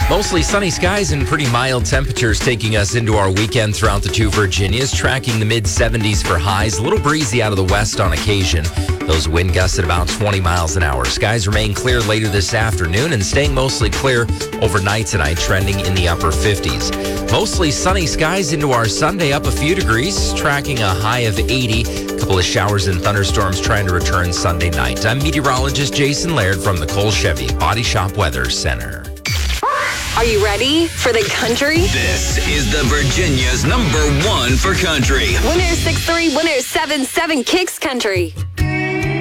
Mostly sunny skies and pretty mild temperatures taking us into our weekend throughout the two Virginias, tracking the mid-70s for highs. A little breezy out of the west on occasion. Those wind gusts at about 20 miles an hour. Skies remain clear later this afternoon and staying mostly clear overnight tonight, trending in the upper 50s. Mostly sunny skies into our Sunday, up a few degrees, tracking a high of 80. A couple of showers and thunderstorms trying to return Sunday night. I'm meteorologist Jason Laird from the Cole Chevy Body Shop Weather Center. Are you ready for the country? This is the Virginia's #1 for country. Winner 6-3, winner 7-7 Kicks Country.